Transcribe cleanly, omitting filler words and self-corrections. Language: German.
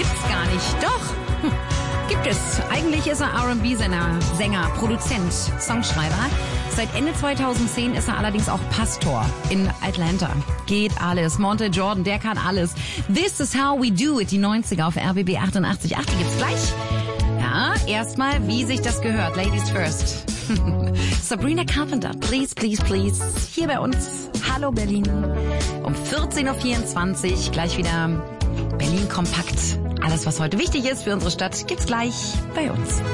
Gibt's gar nicht. Doch. Gibt es. Eigentlich ist er R&B-Sänger, Produzent, Songschreiber. Seit Ende 2010 ist er allerdings auch Pastor in Atlanta. Geht alles. Monte Jordan, der kann alles. This is how we do it. Die 90er auf RBB 88.8. Die gibt's gleich. Ja, erstmal, wie sich das gehört. Ladies first. Sabrina Carpenter, please, please, please. Hier bei uns. Hallo Berlin. Um 14.24 Uhr gleich wieder Berlin kompakt. Alles, was heute wichtig ist für unsere Stadt, gibt's gleich bei uns.